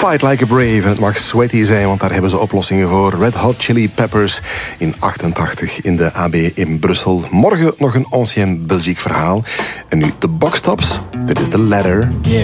Fight Like a Brave. En het mag sweaty zijn, want daar hebben ze oplossingen voor. Red Hot Chili Peppers in 88 in de AB in Brussel. Morgen nog een Ancien Belgique verhaal. En nu de boxtops. Dit is The Ladder.